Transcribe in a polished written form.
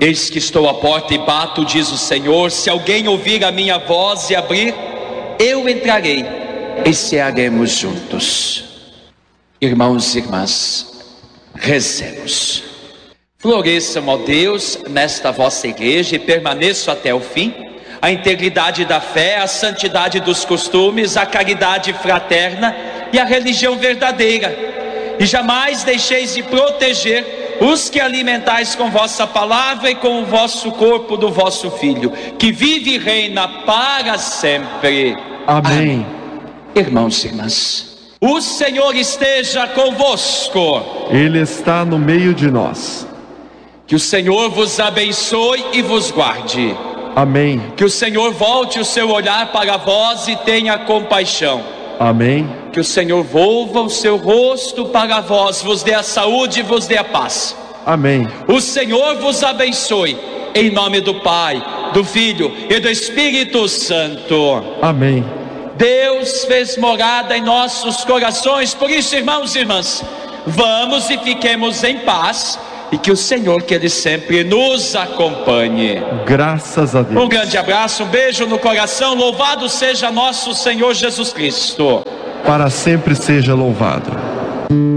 Eis que estou à porta e bato, diz o Senhor. Se alguém ouvir a minha voz e abrir, eu entrarei e cearemos juntos. Irmãos e irmãs, rezemos. Floresçam, ó Deus, nesta vossa igreja e permaneçam até o fim a integridade da fé, a santidade dos costumes, a caridade fraterna e a religião verdadeira. E jamais deixeis de proteger os que alimentais com vossa palavra e com o vosso corpo do vosso Filho, que vive e reina para sempre. Amém. Irmãos e irmãs, o Senhor esteja convosco. Ele está no meio de nós. Que o Senhor vos abençoe e vos guarde. Amém. Que o Senhor volte o seu olhar para vós e tenha compaixão. Amém. Que o Senhor volva o seu rosto para vós, vos dê a saúde e vos dê a paz. Amém. O Senhor vos abençoe, em nome do Pai, do Filho e do Espírito Santo. Amém. Deus fez morada em nossos corações, por isso, irmãos e irmãs, vamos e fiquemos em paz, e que o Senhor, que Ele sempre nos acompanhe. Graças a Deus. Um grande abraço, um beijo no coração. Louvado seja nosso Senhor Jesus Cristo. Para sempre seja louvado.